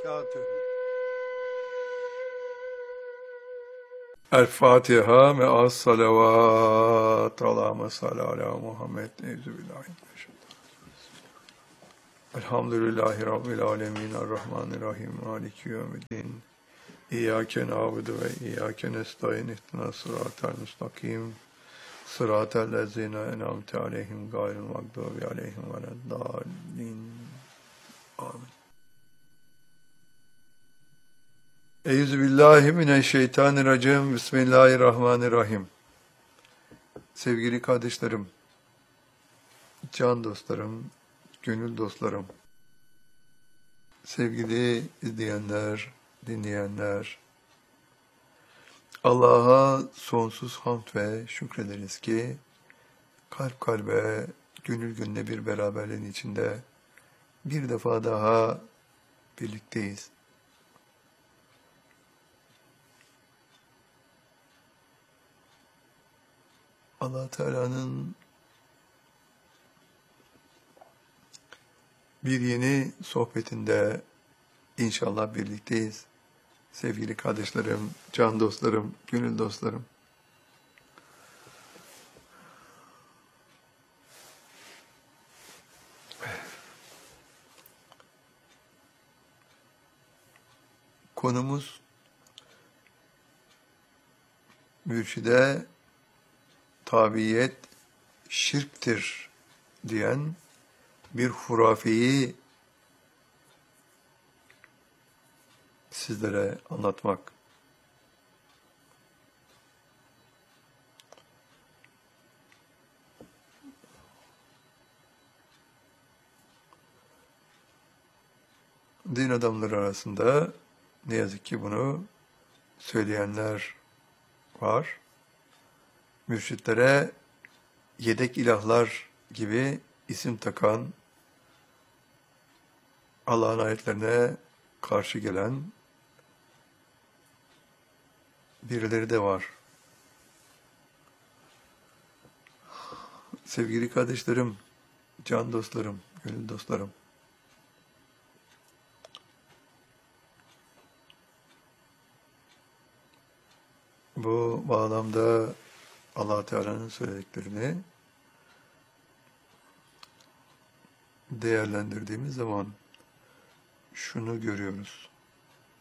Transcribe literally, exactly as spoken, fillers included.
berekatühü. El Fatiha me'as salavat. Allahümme salli ala Muhammed. Euzubillahimineşşeytanirracim. Elhamdülillahi Rabbil alemin. Errahmanirrahim. Maliki yevmiddin. İyyâke na'budu ve iyyâke nestaîn. İhdinas sıratal müstakim. Sıratal lezîne en'amte aleyhim gayril mağdûbi aleyhim veleddâllin. Amin. Euzubillahimineşşeytanirracim. Bismillahirrahmanirrahim. Sevgili kardeşlerim, can dostlarım, gönül dostlarım, sevgili izleyenler, dinleyenler, Allah'a sonsuz hamd ve şükrederiz ki kalp kalbe, gönül gönüle bir beraberliğin içinde bir defa daha birlikteyiz. Allah Teala'nın bir yeni sohbetinde inşallah birlikteyiz. Sevgili kardeşlerim, can dostlarım, gönül dostlarım. Konumuz mürşide tabiyet şirktir diyen bir hurafeyi sizlere anlatmak. Din adamları arasında ne yazık ki bunu söyleyenler var. Mürşitlere yedek ilahlar gibi isim takan, Allah'ın ayetlerine karşı gelen birileri de var. Sevgili kardeşlerim, can dostlarım, gönül dostlarım. Bu bağlamda Allah Teala'nın söylediklerini değerlendirdiğimiz zaman şunu görüyoruz.